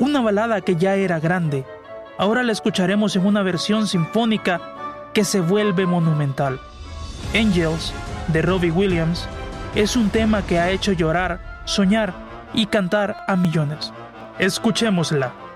una balada que ya era grande. Ahora la escucharemos en una versión sinfónica que se vuelve monumental. Angels, de Robbie Williams, es un tema que ha hecho llorar, soñar y cantar a millones. Escuchémosla.